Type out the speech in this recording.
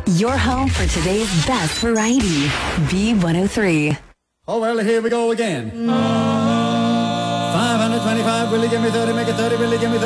Your home for today's best variety. B103. Oh, well, here we go again. 525, will you give me 30, make it 30, will you give me 30?